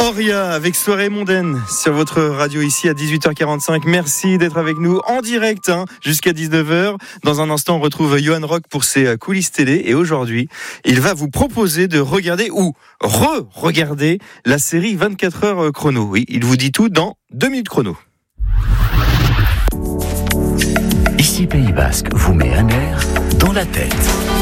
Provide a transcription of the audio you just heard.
Auria avec Soirée mondaine sur votre radio ici à 18h45. Merci d'être avec nous en direct jusqu'à 19h. Dans un instant, on retrouve Johan Rock pour ses coulisses télé. Et aujourd'hui, il va vous proposer de regarder ou re-regarder la série 24 heures chrono. Oui, il vous dit tout dans 2 minutes chrono. Ici Pays Basque vous met un air dans la tête.